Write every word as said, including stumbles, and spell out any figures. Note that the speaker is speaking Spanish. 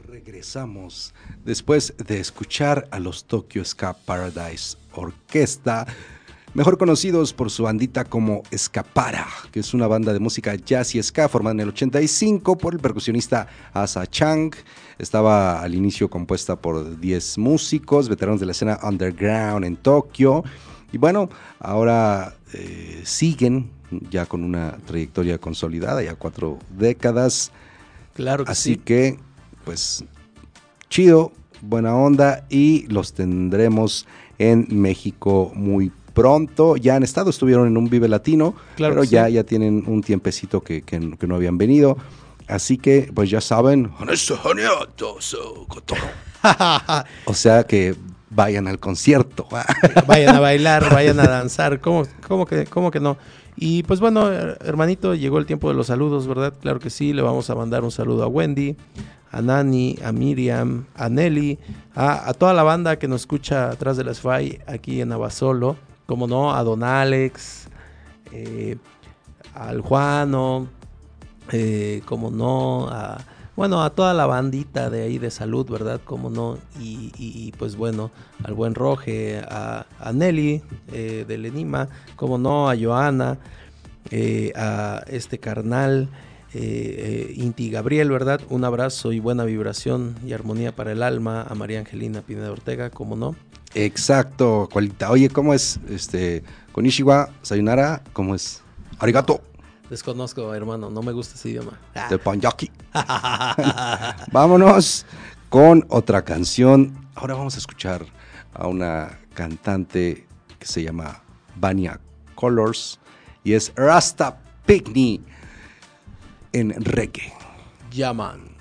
Regresamos después de escuchar a los Tokyo Ska Paradise Orquesta, mejor conocidos por su bandita como Ska-Para, que es una banda de música jazz y ska formada en el ochenta y cinco por el percusionista Asa Chang. Estaba al inicio compuesta por diez músicos, veteranos de la escena underground en Tokio. Y bueno, ahora eh, siguen ya con una trayectoria consolidada, ya cuatro décadas. Claro que Así sí. que, pues, chido, buena onda, y los tendremos en México muy pronto. Ya han estado, estuvieron en un Vive Latino, Claro pero que ya, sí. ya tienen un tiempecito que, que, que no habían venido. Así que, pues ya saben, o sea que vayan al concierto. Vayan a bailar, vayan a danzar, ¿cómo, cómo, que, cómo que no? Y pues bueno, hermanito, llegó el tiempo de los saludos, ¿verdad? Claro que sí, le vamos a mandar un saludo a Wendy, a Nani, a Miriam, a Nelly, a, a toda la banda que nos escucha atrás de las F A I aquí en Abasolo, como no, a Don Alex, eh, al Juano, eh, como no, a... Bueno, a toda la bandita de ahí de salud, ¿verdad? Como no, y, y, y pues bueno, al buen Roge, a, a Nelly eh, de Lenima, como no, a Joana, eh, a este carnal, eh, eh, Inti Gabriel, ¿verdad? Un abrazo y buena vibración y armonía para el alma, a María Angelina Pineda Ortega, como no. Exacto, Cualita. Oye, ¿cómo es? Este, Konnichiwa, sayonara, ¿cómo es? Arigato. Desconozco, hermano, no me gusta ese idioma. Teppanyaki. Vámonos con otra canción. Ahora vamos a escuchar a una cantante que se llama Vania Colors y es Rasta Picnic en reggae. Yaman.